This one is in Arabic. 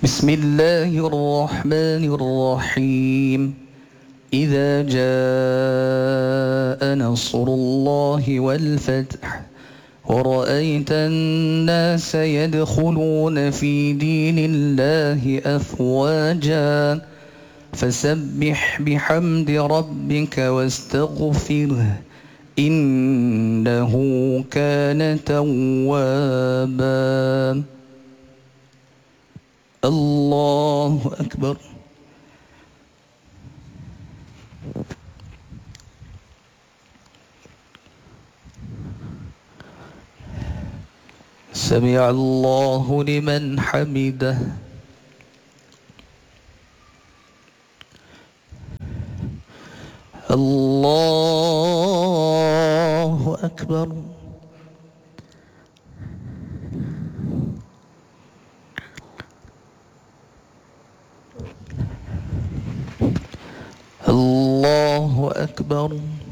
بسم الله الرحمن الرحيم. إذا جاء نصر الله والفتح ورأيت الناس يدخلون في دين الله أفواجا فسبح بحمد ربك واستغفره إنه كان توابا. الله أكبر. سمع الله لمن حمده. الله أكبر. الله أكبر.